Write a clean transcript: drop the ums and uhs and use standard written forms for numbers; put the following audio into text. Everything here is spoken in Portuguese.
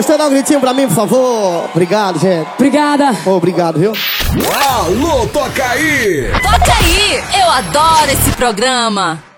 Gostou? Dá um gritinho pra mim, por favor. Obrigado, gente. Obrigada. Obrigado, viu? Alô, toca aí! Toca aí! Eu adoro esse programa.